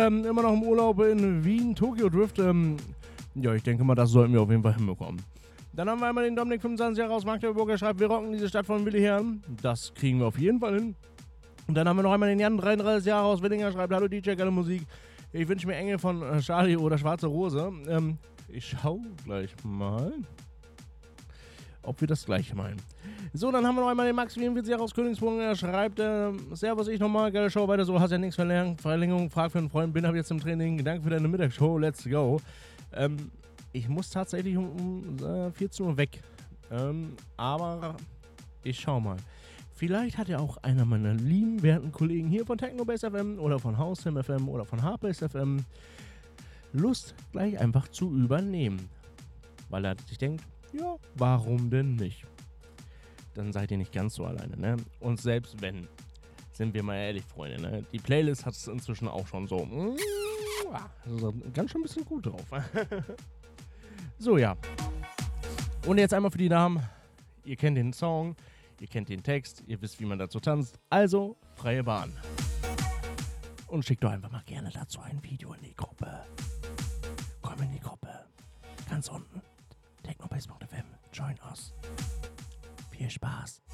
Immer noch im Urlaub in Wien, Tokyo Drift. Ja, ich denke mal, das sollten wir auf jeden Fall hinbekommen. Dann haben wir einmal den Dominik 25 Jahre aus Magdeburg, der schreibt, wir rocken diese Stadt von Willi Herren. Das kriegen wir auf jeden Fall hin. Und dann haben wir noch einmal den Jan 33 Jahre aus Willinger, schreibt, hallo DJ, geile Musik. Ich wünsche mir Engel von Charlie oder Schwarze Rose. Ich schau gleich mal, ob wir das gleiche meinen. So, dann haben wir noch einmal den Max 44 Jahre aus Königsbrunn. Er schreibt, Servus, ich nochmal, geile Show, weiter so, hast ja nichts Verlängerung, frag für einen Freund, bin ab jetzt im Training, danke für deine Mittagsshow, let's go. Ich muss tatsächlich um 14 Uhr weg, aber ich schau mal. Vielleicht hat ja auch einer meiner lieben, werten Kollegen hier von Technobase FM oder von House FM oder von Hardbase FM Lust, gleich einfach zu übernehmen. Weil er sich denkt, ja, warum denn nicht? Dann seid ihr nicht ganz so alleine, ne? Und selbst wenn, sind wir mal ehrlich, Freunde, ne? Die Playlist hat es inzwischen auch schon so, also ganz schön ein bisschen gut drauf. So, ja. Und jetzt einmal für die Damen, ihr kennt den Song, ihr kennt den Text, ihr wisst, wie man dazu tanzt, also freie Bahn. Und schickt doch einfach mal gerne dazu ein Video in die Gruppe. Komm in die Gruppe, ganz unten, technobase.fm, join us. Viel Spaß.